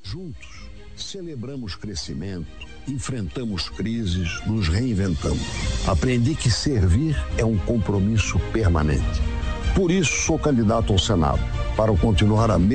Juntos, celebramos crescimento, enfrentamos crises, nos reinventamos. Aprendi que servir é um compromisso permanente. Por isso, sou candidato ao Senado, para continuar a